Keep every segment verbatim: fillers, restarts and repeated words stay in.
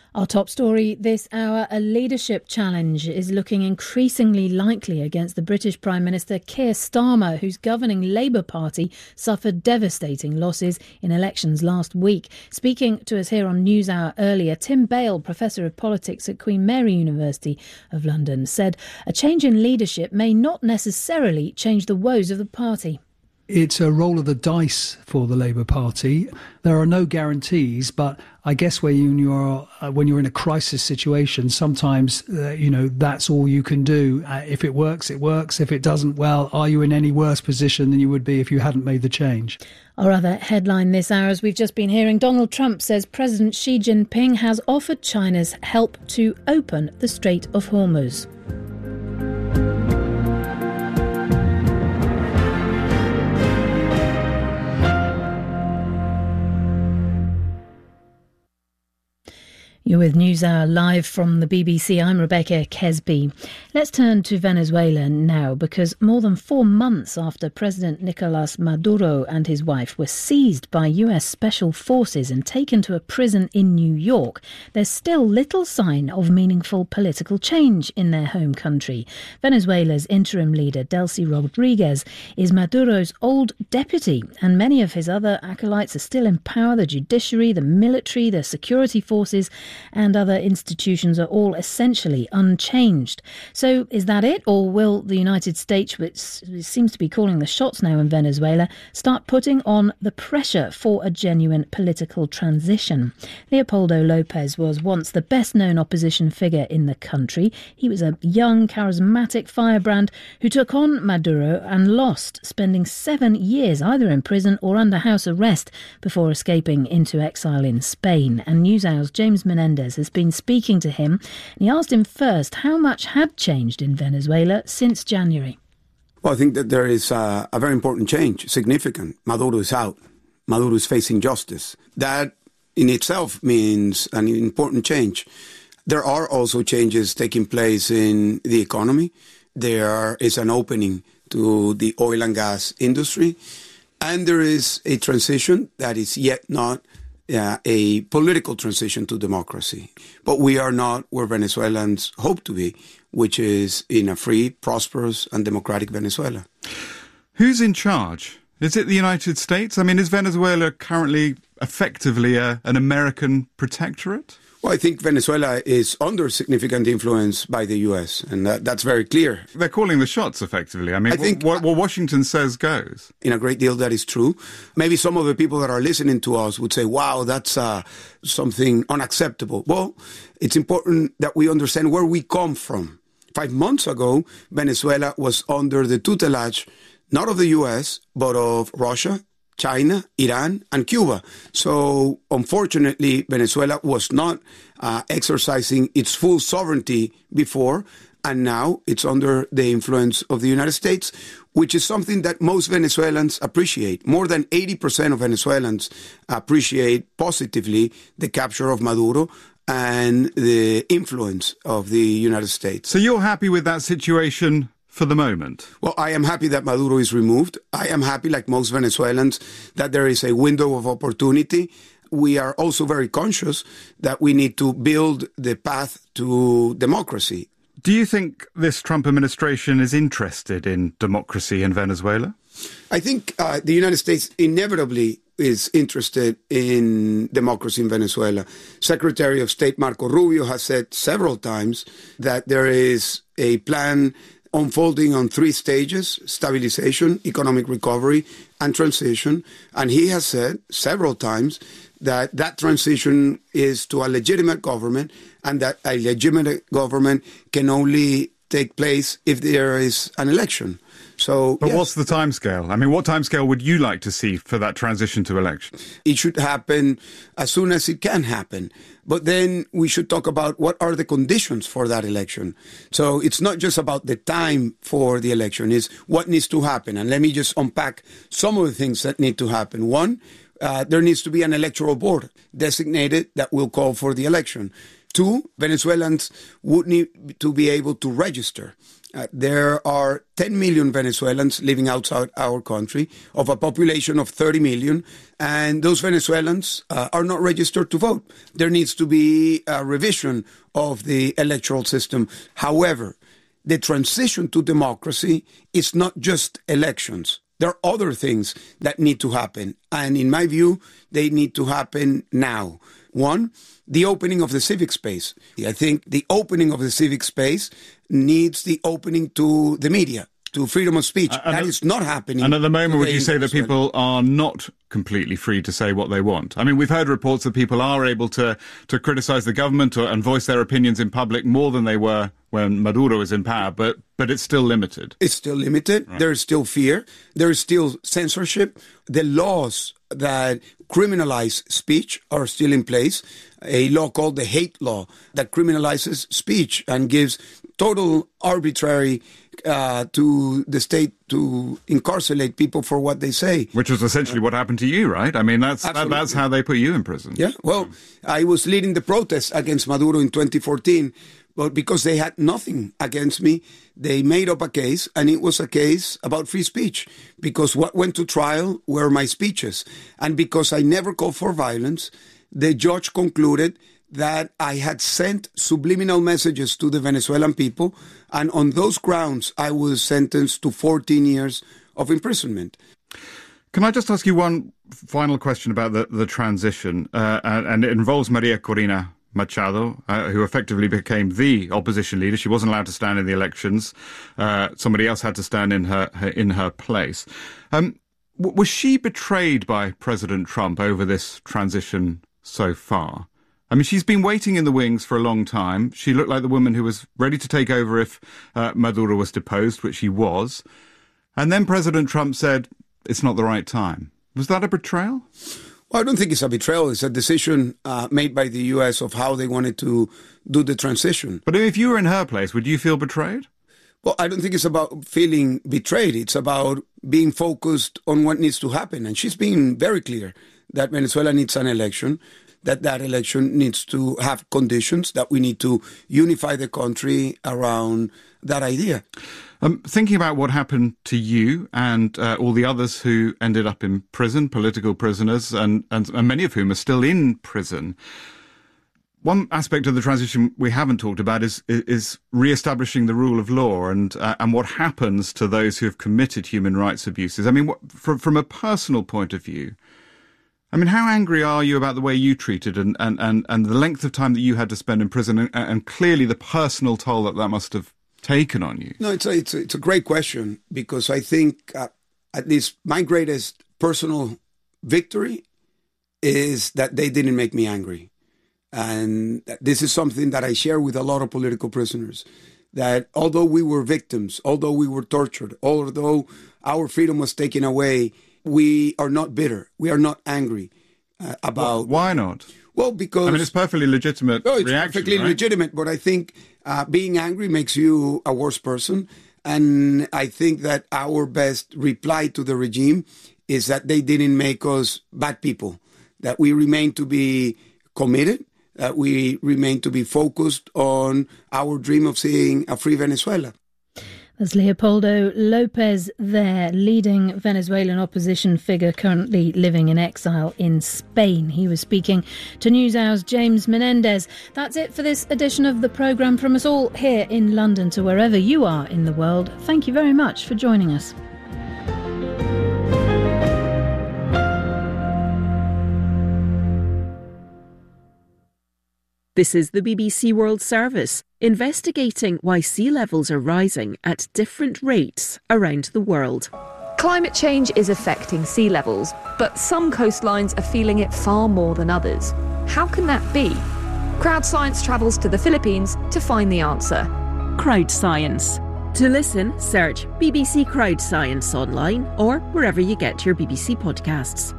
Our top story this hour, a leadership challenge is looking increasingly likely against the British Prime Minister Keir Starmer, whose governing Labour Party suffered devastating losses in elections last week. Speaking to us here on NewsHour earlier, Tim Bale, Professor of Politics at Queen Mary University of London, said a change in leadership may not necessarily change the woes of the party. It's a roll of the dice for the Labour Party. There are no guarantees, but I guess when you are uh, when you're in a crisis situation, sometimes uh, you know that's all you can do. Uh, if it works, it works. If it doesn't, well, are you in any worse position than you would be if you hadn't made the change? Our other headline this hour, as we've just been hearing, Donald Trump says President Xi Jinping has offered China's help to open the Strait of Hormuz. You're with NewsHour live from the B B C. I'm Rebecca Kesby. Let's turn to Venezuela now, because more than four months after President Nicolas Maduro and his wife were seized by U S special forces and taken to a prison in New York, there's still little sign of meaningful political change in their home country. Venezuela's interim leader, Delcy Rodriguez, is Maduro's old deputy, and many of his other acolytes are still in power. The judiciary, the military, the security forces and other institutions are all essentially unchanged. So is that it? Or will the United States, which seems to be calling the shots now in Venezuela, start putting on the pressure for a genuine political transition? Leopoldo Lopez was once the best-known opposition figure in the country. He was a young, charismatic firebrand who took on Maduro and lost, spending seven years either in prison or under house arrest before escaping into exile in Spain. And NewsHour's James Menendez has been speaking to him, and he asked him first how much had changed in Venezuela since January. Well, I think that there is a, a very important change, significant. Maduro is out. Maduro is facing justice. That in itself means an important change. There are also changes taking place in the economy. There is an opening to the oil and gas industry, and there is a transition that is yet not Uh, a political transition to democracy. But we are not where Venezuelans hope to be, which is in a free, prosperous and democratic Venezuela. Who's in charge? Is it the United States? I mean, is Venezuela currently effectively a, an American protectorate? Well, I think Venezuela is under significant influence by the U S, and that, that's very clear. They're calling the shots, effectively. I mean, I think, what, what Washington says goes. In a great deal, that is true. Maybe some of the people that are listening to us would say, wow, that's uh, something unacceptable. Well, it's important that we understand where we come from. Five months ago, Venezuela was under the tutelage, not of the U S, but of Russia, China, Iran, and Cuba. So, unfortunately, Venezuela was not uh, exercising its full sovereignty before, and now it's under the influence of the United States, which is something that most Venezuelans appreciate. More than eighty percent of Venezuelans appreciate positively the capture of Maduro and the influence of the United States. So you're happy with that situation for the moment? Well, I am happy that Maduro is removed. I am happy, like most Venezuelans, that there is a window of opportunity. We are also very conscious that we need to build the path to democracy. Do you think this Trump administration is interested in democracy in Venezuela? I think uh, the United States inevitably is interested in democracy in Venezuela. Secretary of State Marco Rubio has said several times that there is a plan unfolding on three stages: stabilization, economic recovery, and transition. And he has said several times that that transition is to a legitimate government, and that a legitimate government can only take place if there is an election. So, but yes. What's the timescale? I mean, what timescale would you like to see for that transition to election? It should happen as soon as it can happen. But then we should talk about what are the conditions for that election. So it's not just about the time for the election, it's what needs to happen. And let me just unpack some of the things that need to happen. One, uh, there needs to be an electoral board designated that will call for the election. Two, Venezuelans would need to be able to register. Uh, there are ten million Venezuelans living outside our country of a population of thirty million, and those Venezuelans uh, are not registered to vote. There needs to be a revision of the electoral system. However, the transition to democracy is not just elections. There are other things that need to happen, and in my view, they need to happen now. One, the opening of the civic space. I think the opening of the civic space needs the opening to the media, to freedom of speech. Uh, that at, is not happening. And at the moment, would you say that people are not completely free to say what they want? I mean, we've heard reports that people are able to, to criticize the government or, and voice their opinions in public more than they were when Maduro was in power, but but it's still limited. It's still limited. Right. There is still fear. There is still censorship. The laws that criminalize speech are still in place. A law called the hate law that criminalizes speech and gives total arbitrary uh, to the state to incarcerate people for what they say. Which was essentially uh, what happened to you, right? I mean, that's that, that's how they put you in prison. Yeah, well, I was leading the protests against Maduro in twenty fourteen, but because they had nothing against me, they made up a case, and it was a case about free speech, because what went to trial were my speeches. And because I never called for violence, the judge concluded that I had sent subliminal messages to the Venezuelan people, and on those grounds, I was sentenced to fourteen years of imprisonment. Can I just ask you one final question about the, the transition, uh, and, and it involves Maria Corina Machado, uh, who effectively became the opposition leader. She wasn't allowed to stand in the elections. Uh, somebody else had to stand in her, her in her place. Um, w- was she betrayed by President Trump over this transition so far? I mean, she's been waiting in the wings for a long time. She looked like the woman who was ready to take over if uh, Maduro was deposed, which he was. And then President Trump said, it's not the right time. Was that a betrayal? Well, I don't think it's a betrayal. It's a decision uh, made by the U S of how they wanted to do the transition. But if you were in her place, would you feel betrayed? Well, I don't think it's about feeling betrayed. It's about being focused on what needs to happen. And she's been very clear that Venezuela needs an election, that that election needs to have conditions, that we need to unify the country around that idea. Um, thinking about what happened to you and uh, all the others who ended up in prison, political prisoners, and, and, and many of whom are still in prison, one aspect of the transition we haven't talked about is is re-establishing the rule of law and uh, and what happens to those who have committed human rights abuses. I mean, what, from, from a personal point of view, I mean, how angry are you about the way you treated and, and, and, and the length of time that you had to spend in prison and, and clearly the personal toll that that must have taken on you? No, it's a, it's a, it's a great question, because I think uh, at least my greatest personal victory is that they didn't make me angry. And this is something that I share with a lot of political prisoners, that although we were victims, although we were tortured, although our freedom was taken away, we are not bitter. We are not angry uh, about... Well, why not? Well, because... I mean, it's perfectly legitimate no, it's reaction, perfectly right? legitimate, but I think uh, being angry makes you a worse person. And I think that our best reply to the regime is that they didn't make us bad people, that we remain to be committed, that we remain to be focused on our dream of seeing a free Venezuela. There's Leopoldo Lopez there, leading Venezuelan opposition figure currently living in exile in Spain. He was speaking to NewsHour's James Menendez. That's it for this edition of the programme. From us all here in London to wherever you are in the world, thank you very much for joining us. This is the B B C World Service, investigating why sea levels are rising at different rates around the world. Climate change is affecting sea levels, but some coastlines are feeling it far more than others. How can that be? Crowd Science travels to the Philippines to find the answer. Crowd Science. To listen, search B B C Crowd Science online or wherever you get your B B C podcasts.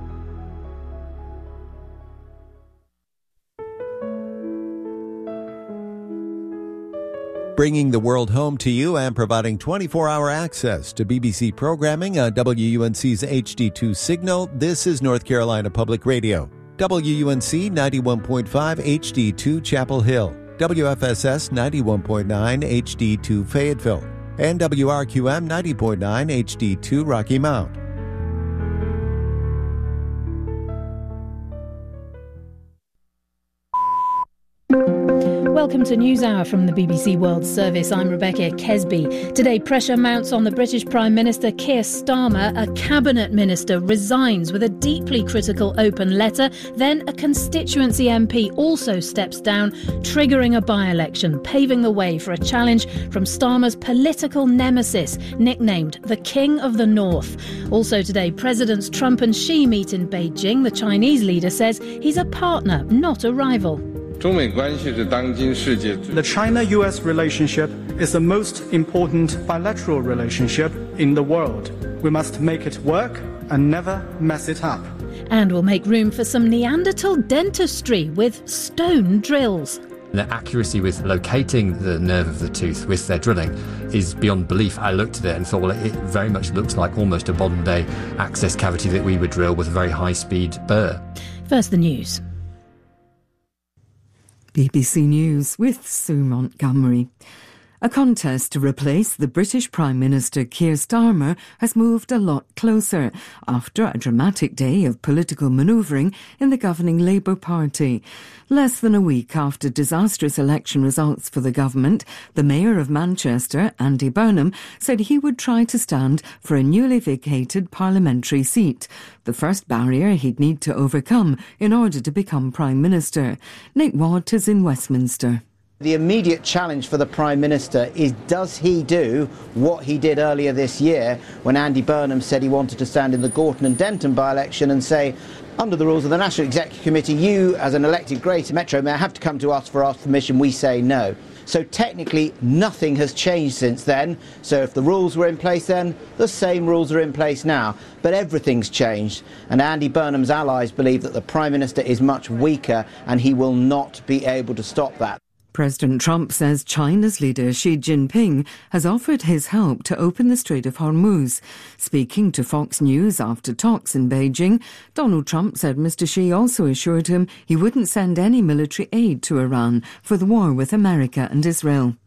Bringing the world home to you and providing twenty-four hour access to B B C programming on W U N C's H D two signal, this is North Carolina Public Radio. W U N C ninety-one point five H D two Chapel Hill, W F S S ninety-one point nine H D two Fayetteville, and W R Q M ninety point nine H D two Rocky Mount. Welcome to NewsHour from the B B C World Service. I'm Rebecca Kesby. Today, pressure mounts on the British Prime Minister Keir Starmer. A cabinet minister resigns with a deeply critical open letter. Then a constituency M P also steps down, triggering a by-election, paving the way for a challenge from Starmer's political nemesis, nicknamed the King of the North. Also today, Presidents Trump and Xi meet in Beijing. The Chinese leader says he's a partner, not a rival. The China-U S relationship is the most important bilateral relationship in the world. We must make it work and never mess it up. And we'll make room for some Neanderthal dentistry with stone drills. The accuracy with locating the nerve of the tooth with their drilling is beyond belief. I looked at it and thought, well, it very much looks like almost a modern-day access cavity that we would drill with a very high-speed burr. First, the news. B B C News with Sue Montgomery. A contest to replace the British Prime Minister Keir Starmer has moved a lot closer after a dramatic day of political manoeuvring in the governing Labour Party. Less than a week after disastrous election results for the government, the Mayor of Manchester, Andy Burnham, said he would try to stand for a newly vacated parliamentary seat, the first barrier he'd need to overcome in order to become Prime Minister. Nate Watt is in Westminster. The immediate challenge for the Prime Minister is, does he do what he did earlier this year when Andy Burnham said he wanted to stand in the Gorton and Denton by-election and say, under the rules of the National Executive Committee, you as an elected Greater Metro Mayor have to come to us for our permission. We say no. So technically nothing has changed since then. So if the rules were in place then, the same rules are in place now. But everything's changed, and Andy Burnham's allies believe that the Prime Minister is much weaker and he will not be able to stop that. President Trump says China's leader Xi Jinping has offered his help to open the Strait of Hormuz. Speaking to Fox News after talks in Beijing, Donald Trump said Mister Xi also assured him he wouldn't send any military aid to Iran for the war with America and Israel.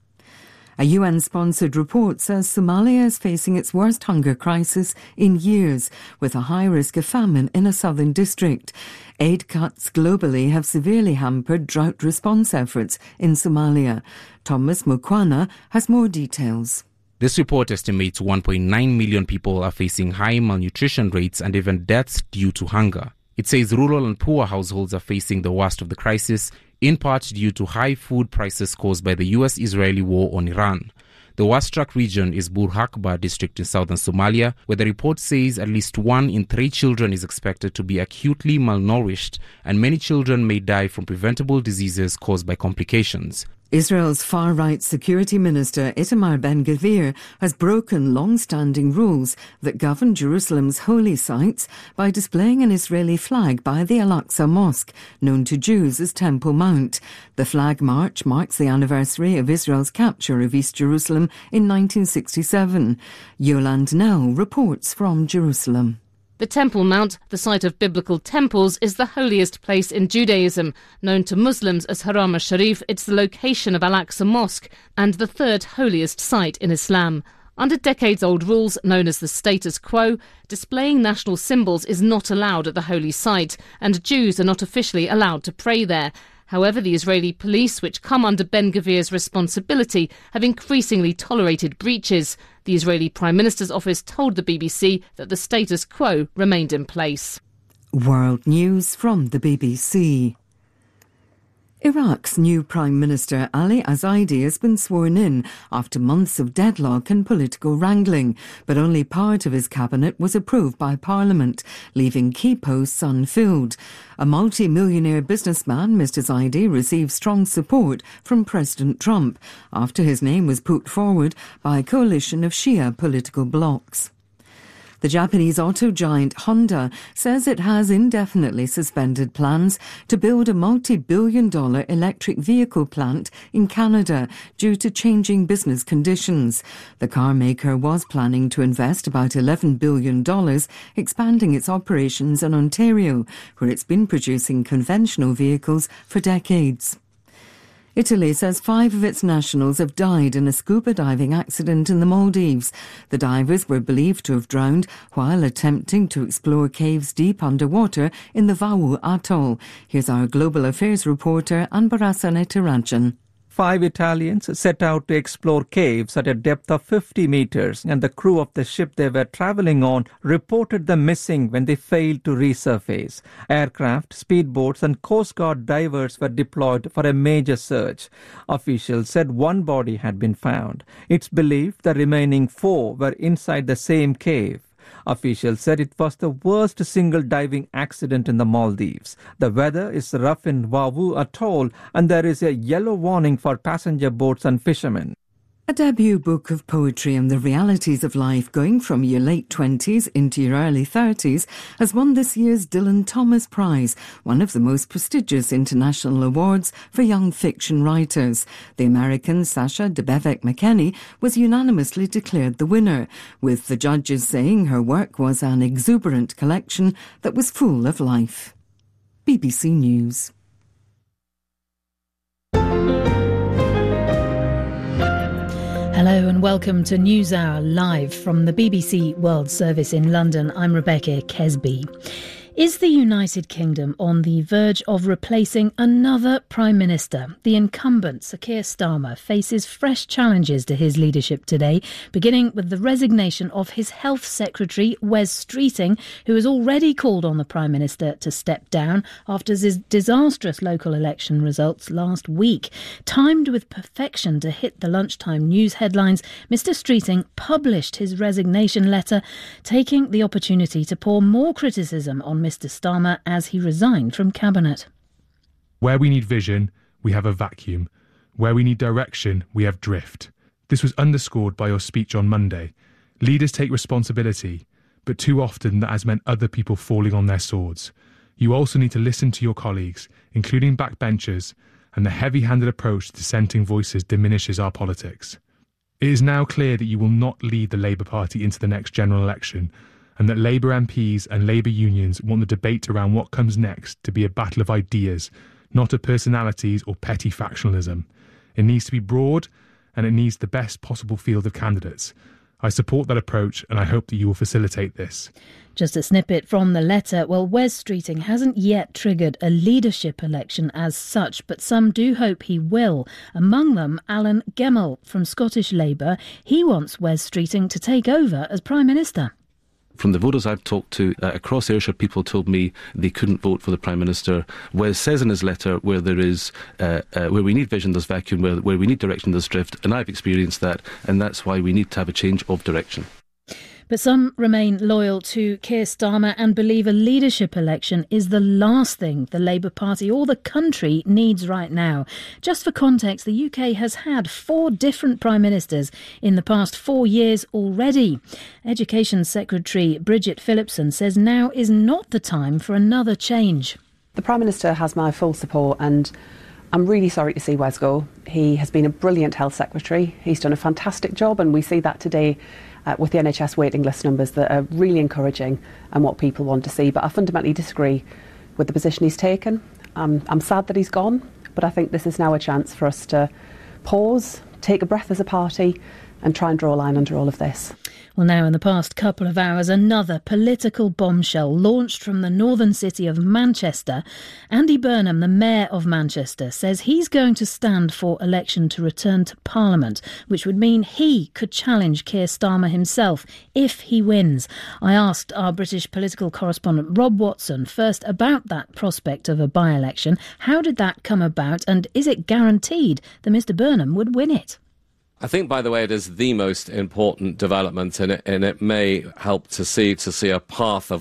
A U N-sponsored report says Somalia is facing its worst hunger crisis in years, with a high risk of famine in a southern district. Aid cuts globally have severely hampered drought response efforts in Somalia. Thomas Mukwana has more details. This report estimates one point nine million people are facing high malnutrition rates and even deaths due to hunger. It says rural and poor households are facing the worst of the crisis, in part due to high food prices caused by the U S-Israeli war on Iran. The worst-struck region is Burhakba district in southern Somalia, where the report says at least one in three children is expected to be acutely malnourished, and many children may die from preventable diseases caused by complications. Israel's far-right security minister Itamar Ben-Gvir has broken long-standing rules that govern Jerusalem's holy sites by displaying an Israeli flag by the Al-Aqsa Mosque, known to Jews as Temple Mount. The flag march marks the anniversary of Israel's capture of East Jerusalem in nineteen sixty-seven. Yolande Nell reports from Jerusalem. The Temple Mount, the site of biblical temples, is the holiest place in Judaism. Known to Muslims as Haram al-Sharif, it's the location of Al-Aqsa Mosque and the third holiest site in Islam. Under decades-old rules known as the status quo, displaying national symbols is not allowed at the holy site, and Jews are not officially allowed to pray there. However, the Israeli police, which come under Ben-Gvir's responsibility, have increasingly tolerated breaches. The Israeli Prime Minister's office told the B B C that the status quo remained in place. World News from the B B C. Iraq's new Prime Minister Ali Azaidi has been sworn in after months of deadlock and political wrangling, but only part of his cabinet was approved by Parliament, leaving key posts unfilled. A multi-millionaire businessman, Mister Zaidi, received strong support from President Trump after his name was put forward by a coalition of Shia political blocs. The Japanese auto giant Honda says it has indefinitely suspended plans to build a multi-billion dollar electric vehicle plant in Canada due to changing business conditions. The car maker was planning to invest about eleven billion dollars expanding its operations in Ontario, where it's been producing conventional vehicles for decades. Italy says five of its nationals have died in a scuba diving accident in the Maldives. The divers were believed to have drowned while attempting to explore caves deep underwater in the Vau Atoll. Here's our Global Affairs reporter, Anbarasan Etirajan. Five Italians set out to explore caves at a depth of fifty meters, and the crew of the ship they were travelling on reported them missing when they failed to resurface. Aircraft, speedboats and Coast Guard divers were deployed for a major search. Officials said one body had been found. It's believed the remaining four were inside the same cave. Officials said it was the worst single diving accident in the Maldives. The weather is rough in Vau Atoll and there is a yellow warning for passenger boats and fishermen. A debut book of poetry and the realities of life going from your late twenties into your early thirties has won this year's Dylan Thomas Prize, one of the most prestigious international awards for young fiction writers. The American Sasha Debevec McKenney was unanimously declared the winner, with the judges saying her work was an exuberant collection that was full of life. B B C News. Hello and welcome to NewsHour live from the B B C World Service in London. I'm Rebecca Kesby. Is the United Kingdom on the verge of replacing another Prime Minister? The incumbent, Sir Keir Starmer, faces fresh challenges to his leadership today, beginning with the resignation of his Health Secretary, Wes Streeting, who has already called on the Prime Minister to step down after his disastrous local election results last week. Timed with perfection to hit the lunchtime news headlines, Mr Streeting published his resignation letter, taking the opportunity to pour more criticism on Mr Starmer as he resigned from Cabinet. Where we need vision, we have a vacuum. Where we need direction, we have drift. This was underscored by your speech on Monday. Leaders take responsibility, but too often that has meant other people falling on their swords. You also need to listen to your colleagues, including backbenchers, and the heavy-handed approach to dissenting voices diminishes our politics. It is now clear that you will not lead the Labour Party into the next general election, and that Labour M Ps and Labour unions want the debate around what comes next to be a battle of ideas, not of personalities or petty factionalism. It needs to be broad, and it needs the best possible field of candidates. I support that approach, and I hope that you will facilitate this. Just a snippet from the letter. Well, Wes Streeting hasn't yet triggered a leadership election as such, but some do hope he will. Among them, Alan Gemmell from Scottish Labour. He wants Wes Streeting to take over as Prime Minister. From the voters I've talked to uh, across Ayrshire, people told me they couldn't vote for the Prime Minister. Wes says in his letter where there is, uh, uh, where we need vision, there's vacuum, where, where we need direction, there's drift, and I've experienced that, and that's why we need to have a change of direction. But some remain loyal to Keir Starmer and believe a leadership election is the last thing the Labour Party or the country needs right now. Just for context, the U K has had four different Prime Ministers in the past four years already. Education Secretary Bridget Phillipson says now is not the time for another change. The Prime Minister has my full support, and I'm really sorry to see Wes go. He has been a brilliant Health Secretary. He's done a fantastic job, and we see that today uh, with the N H S waiting list numbers that are really encouraging and what people want to see. But I fundamentally disagree with the position he's taken. Um, I'm sad that he's gone, but I think this is now a chance for us to pause, take a breath as a party, and try and draw a line under all of this. Well, now in the past couple of hours, another political bombshell launched from the northern city of Manchester. Andy Burnham, the Mayor of Manchester, says he's going to stand for election to return to Parliament, which would mean he could challenge Keir Starmer himself if he wins. I asked our British political correspondent Rob Watson first about that prospect of a by-election. How did that come about, and is it guaranteed that Mr Burnham would win it? I think, by the way, it is the most important development, and it, and it may help to see to see a path of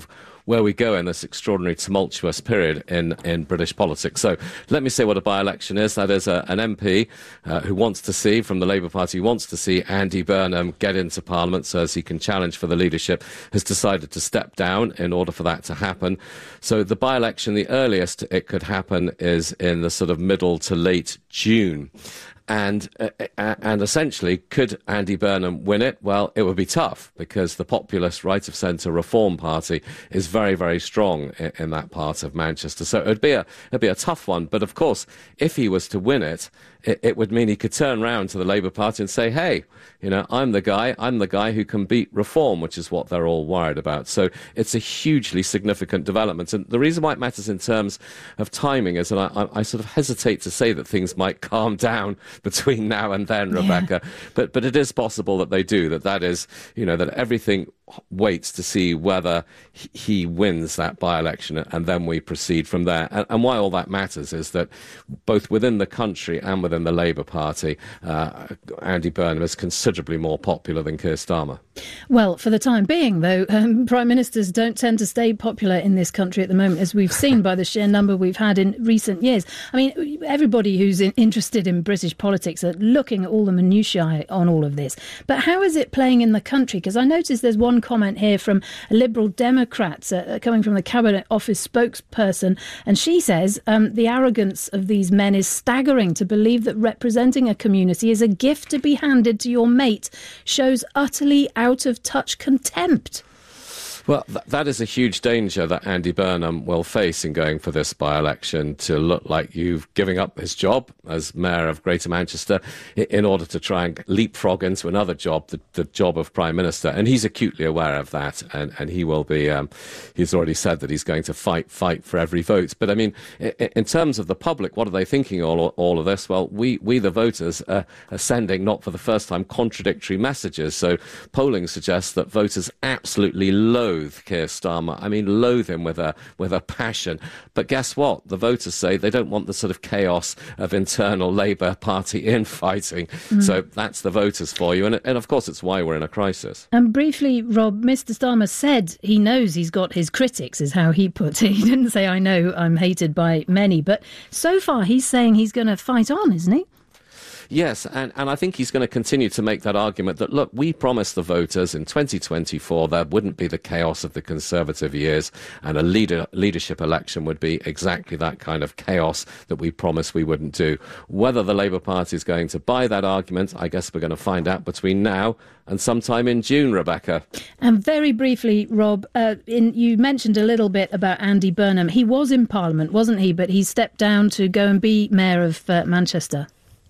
where we go in this extraordinary tumultuous period in, in British politics. So let me say what a by-election is. That is a, an M P uh, who wants to see, from the Labour Party, wants to see Andy Burnham get into Parliament so as he can challenge for the leadership, has decided to step down in order for that to happen. So the by-election, the earliest it could happen is in the sort of middle to late June. And uh, and essentially, could Andy Burnham win it? Well, it would be tough, because the populist right-of-centre Reform Party is very, very strong in, in that part of Manchester. So it'd be a it'd be a tough one. But of course, if he was to win it, it, it would mean he could turn round to the Labour Party and say, "Hey, you know, I'm the guy. I'm the guy who can beat Reform," which is what they're all worried about. So it's a hugely significant development. And the reason why it matters in terms of timing is, and I, I, I sort of hesitate to say that things might calm down between now and then, Rebecca, yeah. but but it is possible that they do. That that is, you know, that everything waits to see whether he wins that by-election, and then we proceed from there. And, and why all that matters is that both within the country and within the Labour Party, uh, Andy Burnham is considerably more popular than Keir Starmer. Well, for the time being, though, um, prime ministers don't tend to stay popular in this country at the moment, as we've seen by the sheer number we've had in recent years. I mean, everybody who's in, interested in British politics are looking at all the minutiae on all of this. But how is it playing in the country? Because I noticed there's one comment here from a Liberal Democrat uh, coming from the Cabinet Office spokesperson, and she says um, the arrogance of these men is staggering. To believe that representing a community is a gift to be handed to your mate shows utterly out-of-touch contempt. Well, th- that is a huge danger that Andy Burnham will face in going for this by-election, to look like you've giving up his job as Mayor of Greater Manchester in order to try and leapfrog into another job, the, the job of Prime Minister. And he's acutely aware of that, and, and he will be, um, he's already said that he's going to fight, fight for every vote. But I mean, in, in terms of the public, what are they thinking all, all of this? Well, we, we the voters, uh, are sending, not for the first time, contradictory messages. So polling suggests that voters absolutely loathe Keir Starmer. I mean, loathe him with a with a passion. But guess what? The voters say they don't want the sort of chaos of internal Labour Party infighting. Mm. So that's the voters for you. And, and of course, it's why we're in a crisis. And briefly, Rob, Mister Starmer said he knows he's got his critics, is how he put it. He didn't say, "I know I'm hated by many." But so far, he's saying he's going to fight on, isn't he? Yes, and, and I think he's going to continue to make that argument that, look, we promised the voters in twenty twenty-four there wouldn't be the chaos of the Conservative years, and a leader, leadership election would be exactly that kind of chaos that we promised we wouldn't do. Whether the Labour Party is going to buy that argument, I guess we're going to find out between now and sometime in June, Rebecca. And very briefly, Rob, uh, in, you mentioned a little bit about Andy Burnham. He was in Parliament, wasn't he? But he stepped down to go and be Mayor of uh, Manchester.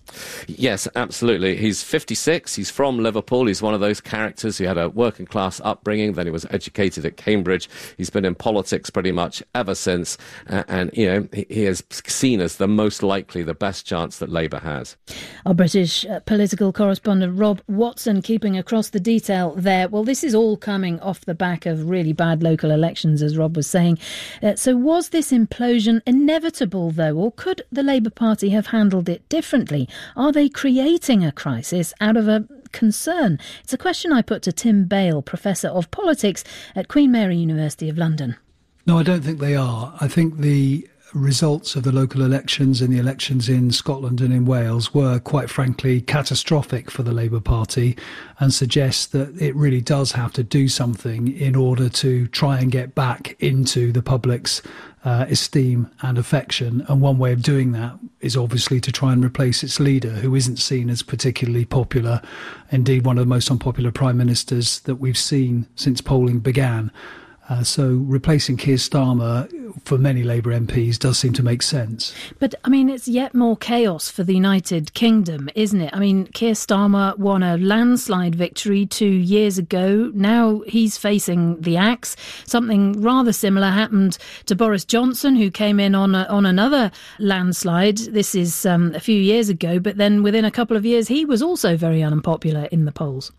Yes, absolutely. He's fifty-six. He's from Liverpool. He's one of those characters who had a working class upbringing. Then he was educated at Cambridge. He's been in politics pretty much ever since. Uh, and, you know, he, he is seen as the most likely, the best chance that Labour has. Our British uh, political correspondent Rob Watson keeping across the detail there. Well, this is all coming off the back of really bad local elections, as Rob was saying. Uh, so was this implosion inevitable, though, or could the Labour Party have handled it differently? Are they creating a crisis out of a concern? It's a question I put to Tim Bale, Professor of Politics at Queen Mary University of London. No, I don't think they are. I think the results of the local elections and the elections in Scotland and in Wales were, quite frankly, catastrophic for the Labour Party, and suggest that it really does have to do something in order to try and get back into the public's uh, esteem and affection. And one way of doing that is obviously to try and replace its leader, who isn't seen as particularly popular, indeed one of the most unpopular prime ministers that we've seen since polling began. Uh, so replacing Keir Starmer for many Labour M Ps does seem to make sense. But, I mean, it's yet more chaos for the United Kingdom, isn't it? I mean, Keir Starmer won a landslide victory two years ago. Now he's facing the axe. Something rather similar happened to Boris Johnson, who came in on a, on another landslide. This is um, a few years ago, but then within a couple of years, he was also very unpopular in the polls.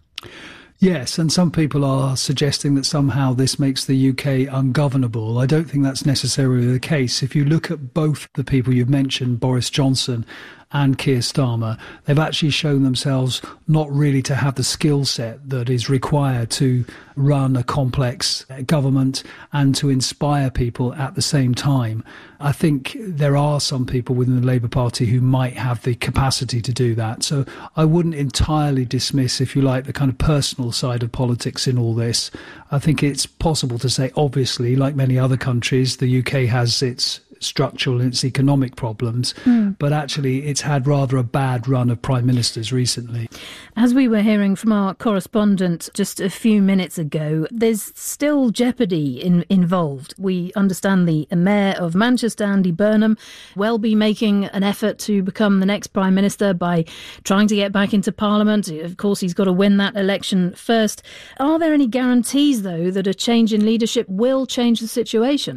Yes, and some people are suggesting that somehow this makes the U K ungovernable. I don't think that's necessarily the case. If you look at both the people you've mentioned, Boris Johnson and Keir Starmer, they've actually shown themselves not really to have the skill set that is required to run a complex government and to inspire people at the same time. I think there are some people within the Labour Party who might have the capacity to do that. So I wouldn't entirely dismiss, if you like, the kind of personal side of politics in all this. I think it's possible to say, obviously, like many other countries, the U K has its structural and its economic problems, mm. but actually it's had rather a bad run of prime ministers recently. As we were hearing from our correspondent just a few minutes ago, there's still jeopardy in, involved. We understand the Mayor of Manchester, Andy Burnham, will be making an effort to become the next Prime Minister by trying to get back into Parliament. Of course, he's got to win that election first. Are there any guarantees, though, that a change in leadership will change the situation?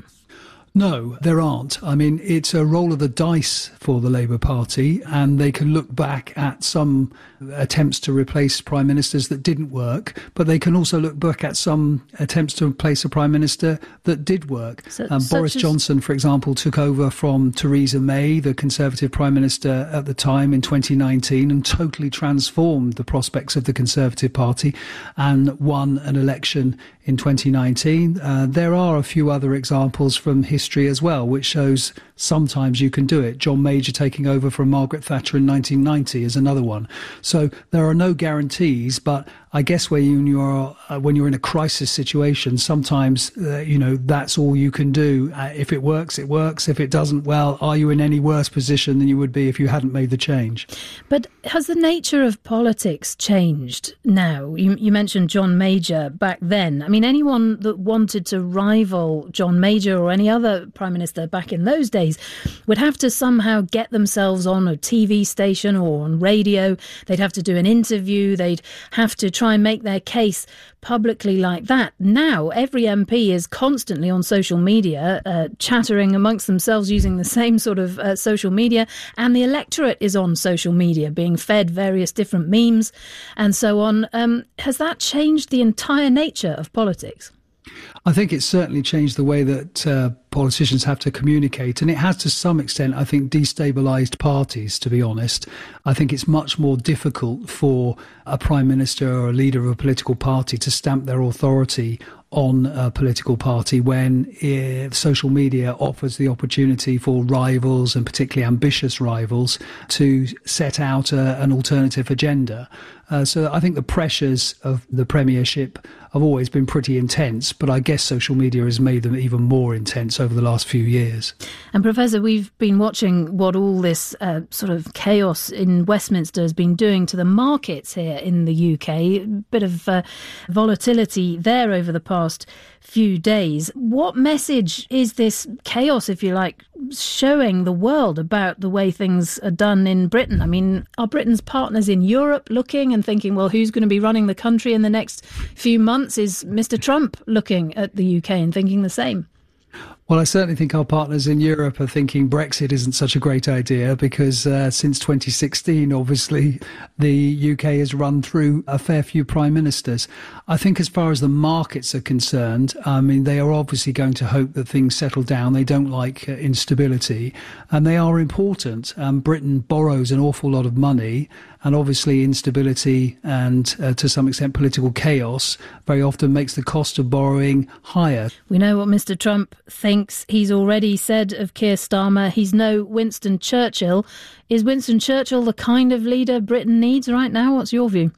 No, there aren't. I mean, it's a roll of the dice for the Labour Party, and they can look back at some attempts to replace prime ministers that didn't work, but they can also look back at some attempts to replace a prime minister that did work. So, um, Boris as... Johnson, for example, took over from Theresa May, the Conservative prime minister at the time, in twenty nineteen, and totally transformed the prospects of the Conservative Party and won an election in twenty nineteen. Uh, there are a few other examples from history as well, which shows sometimes you can do it. John Major taking over from Margaret Thatcher in nineteen ninety is another one. So there are no guarantees, but I guess when you are uh, when you're in a crisis situation, sometimes uh, you know that's all you can do. Uh, if it works, it works. If it doesn't, well, are you in any worse position than you would be if you hadn't made the change? But has the nature of politics changed now? You, you mentioned John Major back then. I mean, anyone that wanted to rival John Major or any other prime minister back in those days would have to somehow get themselves on a T V station or on radio. They'd have to do an interview. They'd have to try and make their case publicly like that. Now, every M P is constantly on social media, uh, chattering amongst themselves using the same sort of uh, social media, and the electorate is on social media being fed various different memes and so on. Um, has that changed the entire nature of politics? I think it's certainly changed the way that uh, politicians have to communicate, and it has to some extent, I think, destabilised parties, to be honest. I think it's much more difficult for a prime minister or a leader of a political party to stamp their authority on a political party when uh, social media offers the opportunity for rivals, and particularly ambitious rivals, to set out a, an alternative agenda. Uh, so I think the pressures of the premiership have always been pretty intense, but I guess social media has made them even more intense over the last few years. And Professor, we've been watching what all this uh, sort of chaos in Westminster has been doing to the markets here in the U K. A bit of uh, volatility there over the past few days. What message is this chaos, if you like, showing the world about the way things are done in Britain? I mean, are Britain's partners in Europe looking and thinking, well, who's going to be running the country in the next few months? Is Mister Trump looking at the U K and thinking the same? Well, I certainly think our partners in Europe are thinking Brexit isn't such a great idea because uh, since twenty sixteen, obviously, the U K has run through a fair few prime ministers. I think as far as the markets are concerned, I mean, they are obviously going to hope that things settle down. They don't like uh, instability, and they are important. Um, Britain borrows an awful lot of money, and obviously instability and uh, to some extent political chaos very often makes the cost of borrowing higher. We know what Mister Trump thinks. He's already said of Keir Starmer, he's no Winston Churchill. Is Winston Churchill the kind of leader Britain needs right now? What's your view?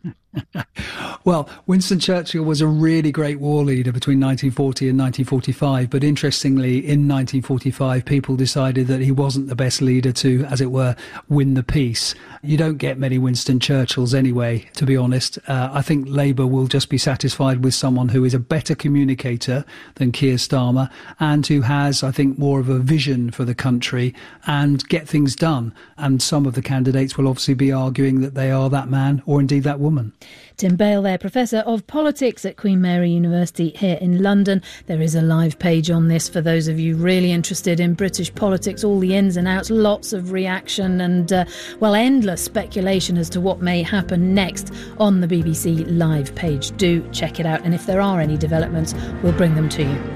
Well, Winston Churchill was a really great war leader between nineteen forty and nineteen forty-five, but interestingly, in nineteen forty-five, people decided that he wasn't the best leader to, as it were, win the peace. You don't get many Winston Churchills anyway, to be honest. Uh, I think Labour will just be satisfied with someone who is a better communicator than Keir Starmer and who has, I think, more of a vision for the country and get things done. And some of the candidates will obviously be arguing that they are that man or indeed that woman. Tim Bale there, Professor of Politics at Queen Mary University here in London. There is a live page on this for those of you really interested in British politics, all the ins and outs, lots of reaction and, uh, well, endless speculation as to what may happen next on the B B C live page. Do check it out, and if there are any developments, we'll bring them to you.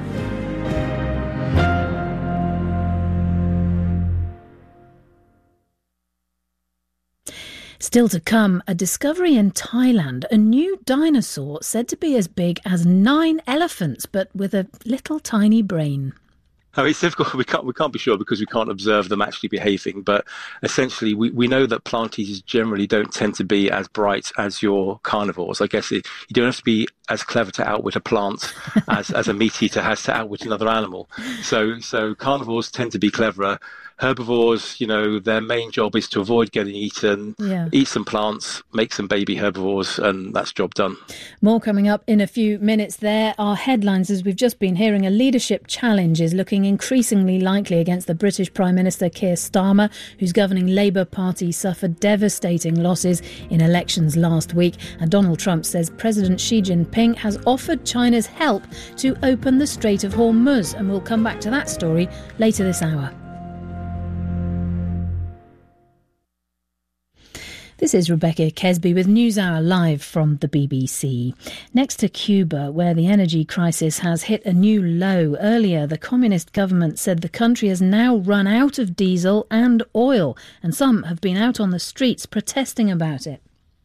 Still to come, a discovery in Thailand, a new dinosaur said to be as big as nine elephants, but with a little tiny brain. Oh, it's difficult. We can't we can't be sure because we can't observe them actually behaving. But essentially, we, we know that plant eaters generally don't tend to be as bright as your carnivores. I guess it, you don't have to be as clever to outwit a plant as, as a meat eater has to outwit another animal. So so carnivores tend to be cleverer. Herbivores, you know, their main job is to avoid getting eaten, yeah. eat some plants, make some baby herbivores, and that's job done. More coming up in a few minutes. There are headlines, as we've just been hearing. A leadership challenge is looking increasingly likely against the British Prime Minister Keir Starmer, whose governing Labour Party suffered devastating losses in elections last week. And Donald Trump says President Xi Jinping has offered China's help to open the Strait of Hormuz. And we'll come back to that story later this hour. This is Rebecca Kesby with NewsHour live from the B B C. Next to Cuba, where the energy crisis has hit a new low. Earlier, the communist government said the country has now run out of diesel and oil, and some have been out on the streets protesting about it.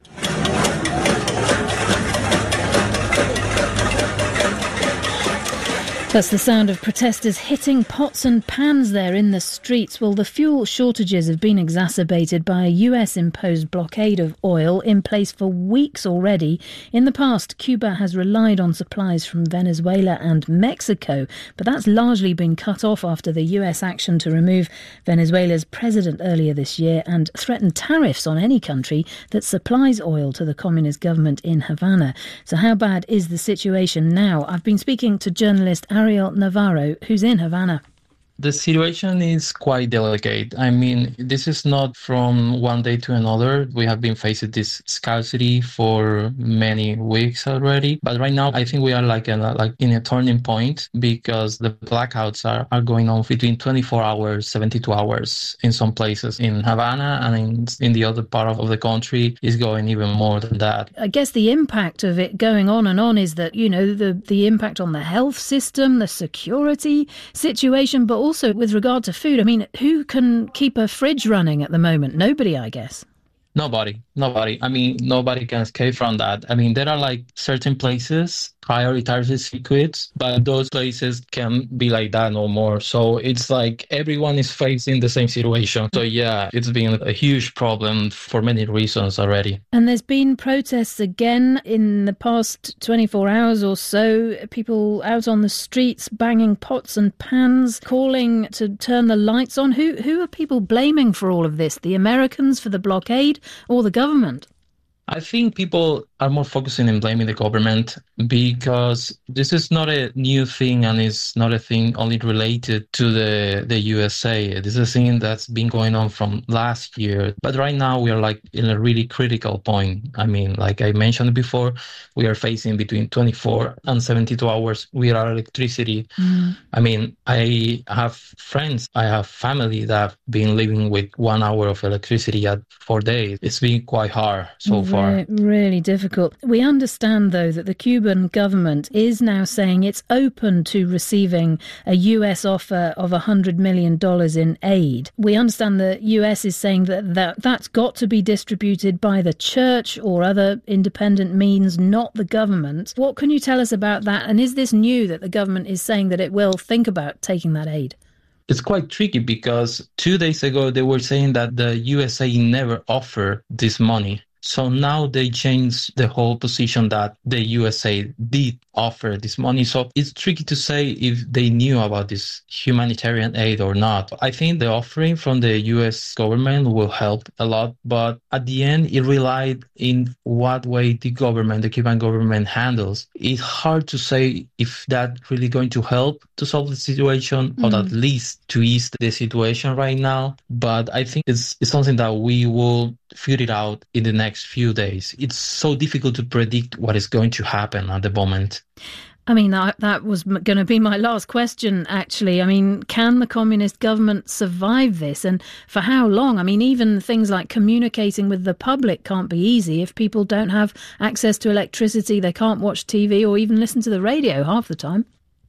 That's the sound of protesters hitting pots and pans there in the streets. Well, the fuel shortages have been exacerbated by a U S-imposed blockade of oil in place for weeks already. In the past, Cuba has relied on supplies from Venezuela and Mexico, but that's largely been cut off after the U S action to remove Venezuela's president earlier this year and threaten tariffs on any country that supplies oil to the communist government in Havana. So how bad is the situation now? I've been speaking to journalist Ariel Navarro, who's in Havana. The situation is quite delicate. I mean, this is not from one day to another. We have been facing this scarcity for many weeks already. But right now, I think we are like in a, like in a turning point because the blackouts are, are going on between twenty-four hours, seventy-two hours in some places in Havana, and in, in the other part of the country is going even more than that. I guess the impact of it going on and on is that, you know, the, the impact on the health system, the security situation, but also with regard to food. I mean, who can keep a fridge running at the moment? Nobody, I guess. Nobody, nobody. I mean, nobody can escape from that. I mean, there are like certain places, prioritized circuits, but those places can be like that no more. So it's like everyone is facing the same situation. So yeah, it's been a huge problem for many reasons already. And there's been protests again in the past twenty-four hours or so. People out on the streets banging pots and pans, calling to turn the lights on. Who who are people blaming for all of this? The Americans for the blockade or the government? I think people are more focusing on blaming the government because this is not a new thing and it's not a thing only related to the, the U S A. This is a thing that's been going on from last year. But right now we are like in a really critical point. I mean, like I mentioned before, we are facing between twenty-four and seventy-two hours without electricity. Mm. I mean, I have friends, I have family that have been living with one hour of electricity at four days. It's been quite hard so far. Really, really difficult. We understand, though, that the Cuban government is now saying it's open to receiving a U S offer of one hundred million dollars in aid. We understand the U S is saying that, that that's got to be distributed by the church or other independent means, not the government. What can you tell us about that? And is this new that the government is saying that it will think about taking that aid? It's quite tricky because two days ago they were saying that the U S A never offered this money. So now they changed the whole position that the U S A did offer this money. So it's tricky to say if they knew about this humanitarian aid or not. I think the offering from the U S government will help a lot. But at the end, it relied in what way the government, the Cuban government handles. It's hard to say if that's really going to help to solve the situation mm. or at least to ease the situation right now. But I think it's, it's something that we will figure it out in the next few days. It's so difficult to predict what is going to happen at the moment. I mean, that, that was going to be my last question, actually. I mean, can the communist government survive this? And for how long? I mean, even things like communicating with the public can't be easy if people don't have access to electricity. They can't watch T V or even listen to the radio half the time.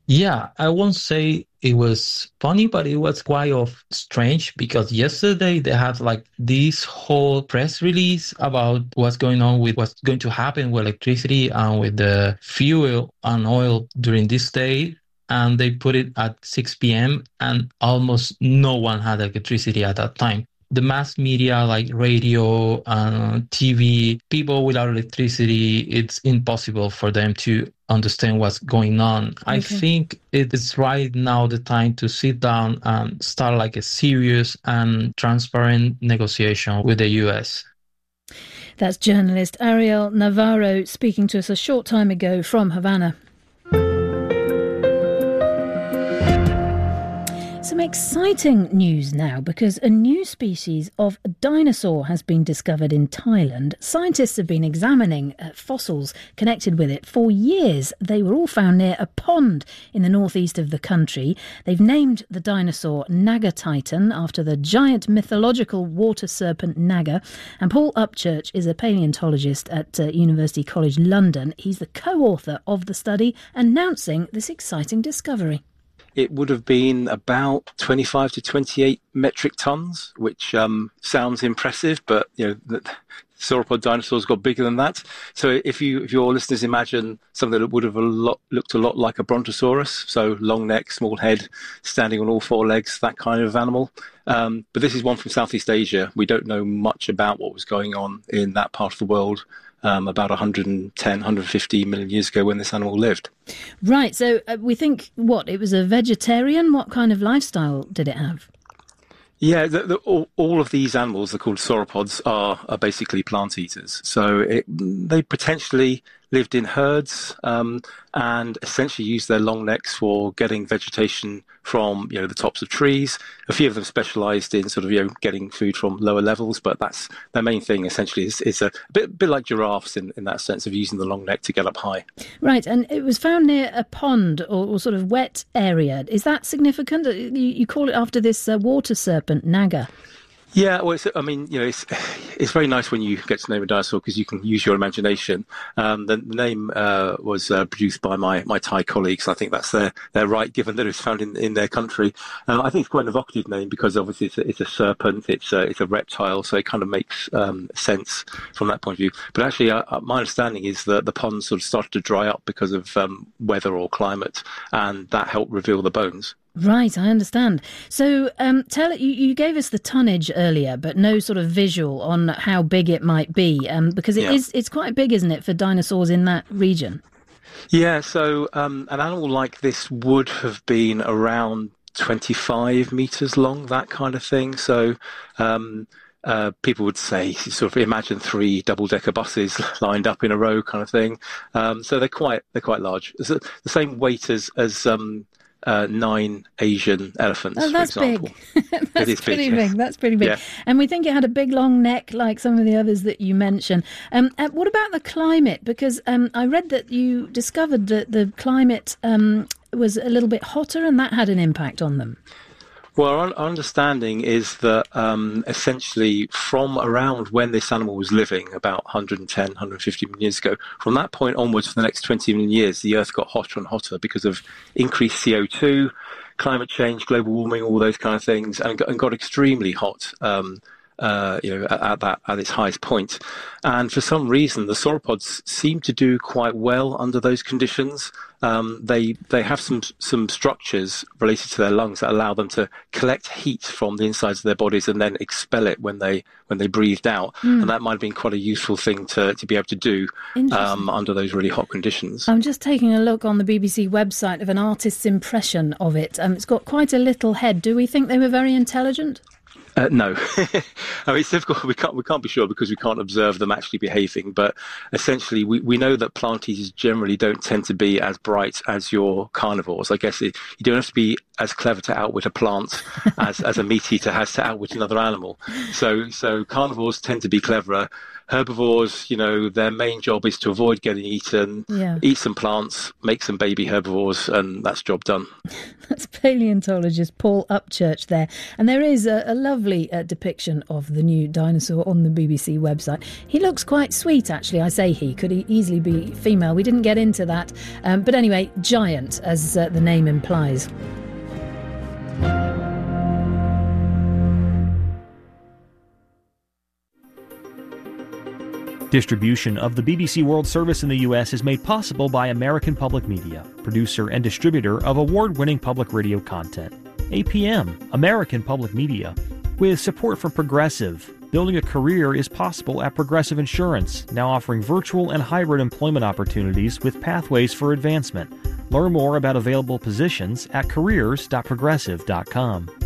Yeah, I won't say it was funny, but it was quite of strange because yesterday they had like this whole press release about what's going on with what's going to happen with electricity and with the fuel and oil during this day. And they put it at six p.m. and almost no one had electricity at that time. The mass media like radio and T V, people without electricity, it's impossible for them to understand what's going on. Okay. I think it is right now the time to sit down and start like a serious and transparent negotiation with the U S. That's journalist Ariel Navarro speaking to us a short time ago from Havana. Some exciting news now because a new species of dinosaur has been discovered in Thailand. Scientists have been examining uh, fossils connected with it for years. They were all found near a pond in the northeast of the country. They've named the dinosaur Naga Titan after the giant mythological water serpent Naga. And Paul Upchurch is a paleontologist at uh, University College London. He's the co-author of the study announcing this exciting discovery. It would have been about twenty-five to twenty-eight metric tons, which um, sounds impressive, but you know, the sauropod dinosaurs got bigger than that. So if you, if your listeners imagine something that would have a lot, looked a lot like a brontosaurus, so long neck, small head, standing on all four legs, that kind of animal. Um, but this is one from Southeast Asia. We don't know much about what was going on in that part of the world. Um, about one hundred ten, one hundred fifty million years ago when this animal lived. Right, so uh, we think, what, it was a vegetarian? What kind of lifestyle did it have? Yeah, the, the, all, all of these animals, they're called sauropods, are, are basically plant eaters. So it, they potentially lived in herds um, and essentially used their long necks for getting vegetation from, you know, the tops of trees. A few of them specialised in sort of, you know, getting food from lower levels, but that's their main thing essentially is, is a bit, bit like giraffes in, in that sense of using the long neck to get up high. Right, and it was found near a pond or, or sort of wet area. Is that significant? You, you call it after this uh, water serpent, Naga. Yeah, well, it's, I mean, you know, it's it's very nice when you get to name a dinosaur because you can use your imagination. Um, the, the name uh, was uh, produced by my, my Thai colleagues. I think that's their, their right, given that it was found in, in their country. Um, I think it's quite an evocative name because obviously it's a, it's a serpent, it's a, it's a reptile, so it kind of makes um, sense from that point of view. But actually, uh, my understanding is that the pond sort of started to dry up because of um, weather or climate, and that helped reveal the bones. Right, I understand. So um, tell you, you gave us the tonnage earlier, but no sort of visual on how big it might be, um, because it yeah. is it's quite big, isn't it, for dinosaurs in that region? Yeah, so um, an animal like this would have been around twenty-five metres long, that kind of thing. So um, uh, people would say, sort of imagine three double-decker buses lined up in a row kind of thing. Um, so they're quite they're quite large. It's the same weight as... as um, Uh, nine Asian elephants, oh, that's for example. Big. That's it is pretty big. big. That's pretty big. Yeah. And we think it had a big long neck like some of the others that you mentioned. Um, uh, what about the climate? Because um, I read that you discovered that the climate um, was a little bit hotter and that had an impact on them. Well, our understanding is that um, essentially from around when this animal was living, about one hundred ten, one hundred fifty million years ago, from that point onwards for the next twenty million years, the Earth got hotter and hotter because of increased C O two, climate change, global warming, all those kind of things, and got, and got extremely hot. Um, Uh, you know, at, at that at its highest point, and for some reason, the sauropods seem to do quite well under those conditions. Um, they they have some some structures related to their lungs that allow them to collect heat from the insides of their bodies and then expel it when they when they breathed out, mm. and that might have been quite a useful thing to to be able to do um, under those really hot conditions. I'm just taking a look on the B B C website of an artist's impression of it. Um, it's got quite a little head. Do we think they were very intelligent? Uh, no, I mean, it's difficult. We can't we can't be sure because we can't observe them actually behaving. But essentially, we, we know that plant eaters generally don't tend to be as bright as your carnivores. I guess it, you don't have to be as clever to outwit a plant as, as a meat eater has to outwit another animal. So so carnivores tend to be cleverer. Herbivores, you know, their main job is to avoid getting eaten, yeah. eat some plants, make some baby herbivores, and that's job done. That's paleontologist Paul Upchurch there. And there is a, a lovely lovely uh, depiction of the new dinosaur on the B B C website. He looks quite sweet, actually. I say he. Could he easily be female? We didn't get into that. Um, but anyway, giant, as uh, the name implies. Distribution of the B B C World Service in the U S is made possible by American Public Media, producer and distributor of award-winning public radio content. A P M, American Public Media. With support from Progressive, building a career is possible at Progressive Insurance, now offering virtual and hybrid employment opportunities with pathways for advancement. Learn more about available positions at careers dot progressive dot com.